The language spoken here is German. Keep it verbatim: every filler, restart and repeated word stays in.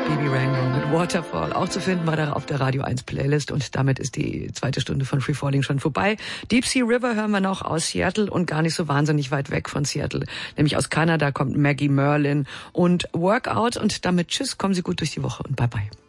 Bibi Rango mit Waterfall. Auch zu finden war da auf der Radio eins Playlist. Und damit ist die zweite Stunde von Free Falling schon vorbei. Deep Sea River hören wir noch aus Seattle und gar nicht so wahnsinnig weit weg von Seattle. Nämlich aus Kanada kommt Maggie Merlin und Workout. Und damit tschüss, kommen Sie gut durch die Woche und bye bye.